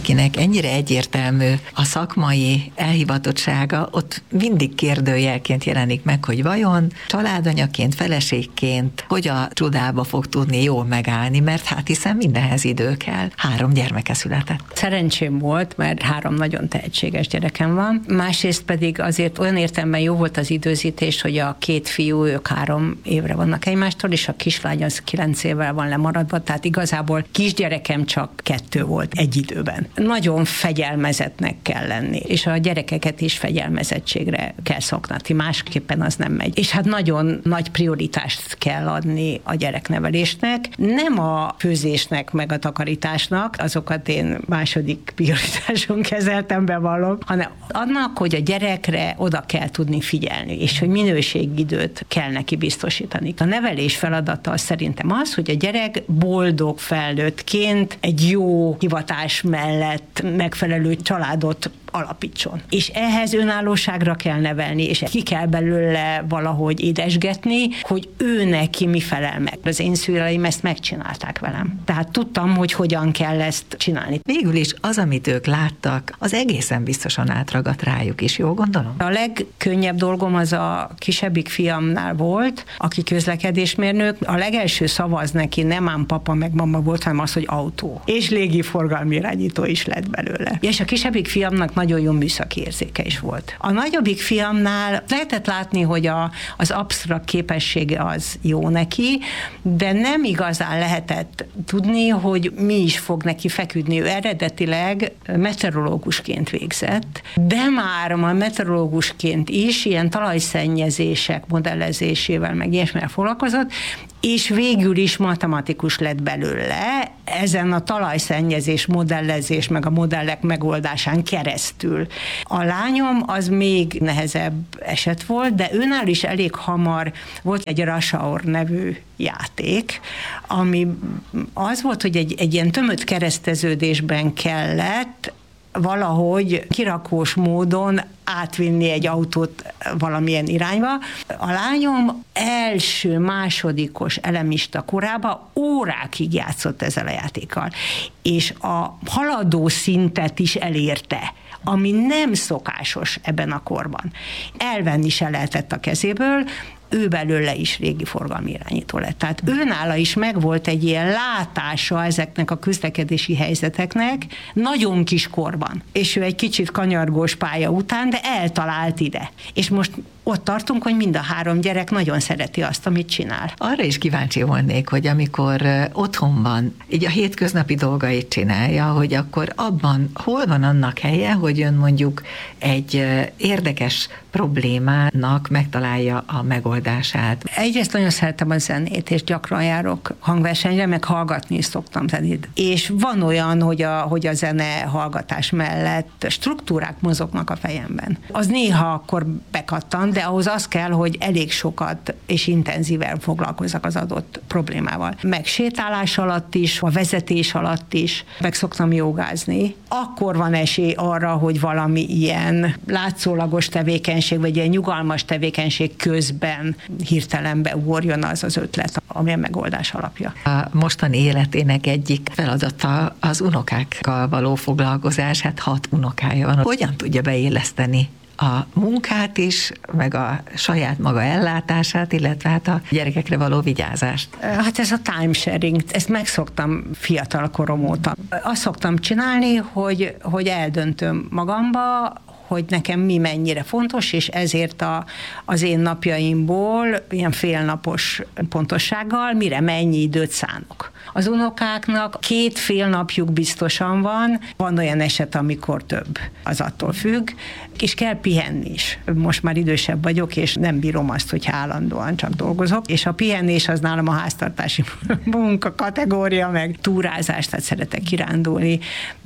valakinek ennyire egyértelmű a szakmai elhivatottsága, ott mindig kérdőjelként jelenik meg, hogy vajon családanyaként, feleségként hogy a csodába fog tudni jól megállni, mert hát hiszen mindenhez idő kell. 3 gyermeke született. Szerencsém volt, mert 3 nagyon tehetséges gyerekem van. Másrészt pedig azért olyan értelemben jó volt az időzítés, hogy a 2 fiú, ők 3 évre vannak egymástól, és a kislány az 9 évvel van lemaradva, tehát igazából kisgyerekem csak 2 volt egy időben. Nagyon fegyelmezetnek kell lenni, és a gyerekeket is fegyelmezettségre kell szoktatni, másképpen az nem megy. És hát nagyon nagy prioritást kell adni a gyereknevelésnek, nem a főzésnek, meg a takarításnak, azokat én második prioritáson kezeltem, bevallom, hanem annak, hogy a gyerekre oda kell tudni figyelni, és hogy minőségidőt kell neki biztosítani. A nevelés feladata szerintem az, hogy a gyerek boldog felnőttként egy jó hivatás mellett megfelelő családot alapítson. És ehhez önállóságra kell nevelni, és ki kell belőle valahogy édesgetni, hogy ő neki mi felel meg. Az én szüleim ezt megcsinálták velem. Tehát tudtam, hogy hogyan kell ezt csinálni. Végül is az, amit ők láttak, az egészen biztosan átragadt rájuk is, jól gondolom? A legkönnyebb dolgom az a kisebbik fiamnál volt, aki közlekedésmérnök. A legelső szava az neki nem ám papa meg mama volt, hanem az, hogy autó. És légiforgalmi irányító is lett belőle. És a kisebbik fiamnak nagyon jó műszaki érzéke is volt. A nagyobbik fiamnál lehetett látni, hogy az absztrakt képessége az jó neki, de nem igazán lehetett tudni, hogy mi is fog neki feküdni. Ő eredetileg meteorológusként végzett, de már meteorológusként is ilyen talajszennyezések modellezésével meg ilyesmivel foglalkozott, és végül is matematikus lett belőle, ezen a talajszennyezés, modellezés, meg a modellek megoldásán keresztül. A lányom az még nehezebb eset volt, de őnál is elég hamar volt egy Rush Hour nevű játék, ami az volt, hogy egy ilyen tömött kereszteződésben kellett valahogy kirakós módon átvinni egy autót valamilyen irányba. A lányom első, másodikos elemista korában órákig játszott ezzel a játékkal, és a haladó szintet is elérte, ami nem szokásos ebben a korban. Elvenni se lehetett a kezéből, ő belőle is régi forgalmi irányító lett. Tehát őnála is megvolt egy ilyen látása ezeknek a közlekedési helyzeteknek nagyon kis korban. És ő egy kicsit kanyargós pálya után, de eltalált ide. És most ott tartunk, hogy mind a 3 gyerek nagyon szereti azt, amit csinál. Arra is kíváncsi volnék, hogy amikor otthon van, így a hétköznapi dolgait csinálja, hogy akkor abban hol van annak helye, hogy ön mondjuk egy érdekes problémának megtalálja a megoldását. Egyrészt nagyon szeretem a zenét, és gyakran járok hangversenyre, meg hallgatni is szoktam zenét. És van olyan, hogy a zene hallgatás mellett struktúrák mozognak a fejemben. Az néha akkor bekattan, de ahhoz az kell, hogy elég sokat és intenzíven foglalkozzak az adott problémával. Meg sétálás alatt is, a vezetés alatt is, meg szoktam jogázni. Akkor van esély arra, hogy valami ilyen látszólagos tevékenység, vagy ilyen nyugalmas tevékenység közben hirtelen beugorjon az ötlet, ami a megoldás alapja. A mostani életének egyik feladata az unokákkal való foglalkozás, hát 6 unokája van. Hogyan tudja beilleszteni a munkát is, meg a saját maga ellátását, illetve hát a gyerekekre való vigyázást? Hát ez a time sharing, ezt megszoktam fiatal korom óta. Azt szoktam csinálni, hogy eldöntöm magamba, hogy nekem mi mennyire fontos, és ezért az én napjaimból ilyen félnapos pontossággal mire mennyi időt szánok. Az unokáknak 2 fél napjuk biztosan van olyan eset, amikor több, az attól függ, és kell pihenni is. Most már idősebb vagyok, és nem bírom azt, hogy állandóan csak dolgozok, és a pihenés az nálam a háztartási munka kategória, meg túrázás, tehát szeretek kirándulni,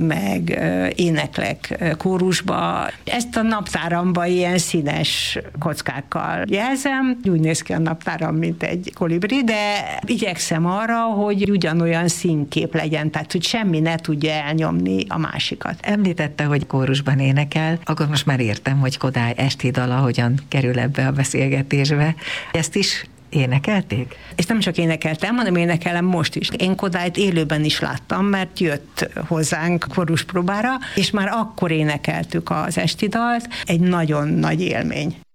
meg éneklek kórusba. Ezt a naptáramba ilyen színes kockákkal jelzem, úgy néz ki a naptáram, mint egy kolibri, de igyekszem arra, hogy ugyanolyan színkép legyen, tehát hogy semmi ne tudja elnyomni a másikat. Említette, hogy kórusban énekel, akkor most már értem, hogy Kodály esti dala hogyan kerül ebbe a beszélgetésbe. Ezt is énekelték? És nem csak énekeltem, hanem énekelem most is. Én Kodályt élőben is láttam, mert jött hozzánk koruspróbára, és már akkor énekeltük az esti dalt. Egy nagyon nagy élmény.